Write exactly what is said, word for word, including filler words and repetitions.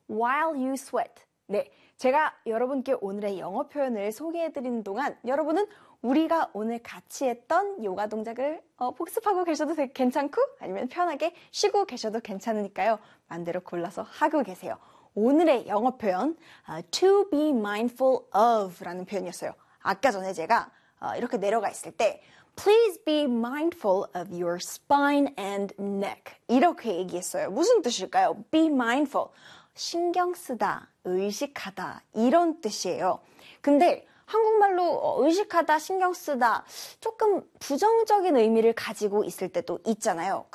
while you sweat. 네, 제가 여러분께 오늘의 영어 표현을 소개해드리는 동안 여러분은 우리가 오늘 같이 했던 요가 동작을 어, 복습하고 계셔도 되게 괜찮고 아니면 편하게 쉬고 계셔도 괜찮으니까요. 마음대로 골라서 하고 계세요. 오늘의 영어 표현 uh, to be mindful of 라는 표현이었어요. 아까 전에 제가 어, 이렇게 내려가 있을 때 Please be mindful of your spine and neck 이렇게 얘기했어요. 무슨 뜻일까요? Be mindful. 신경 쓰다, 의식하다 이런 뜻이에요. 근데 한국말로 의식하다, 신경 쓰다 조금 부정적인 의미를 가지고 있을 때도 있잖아요.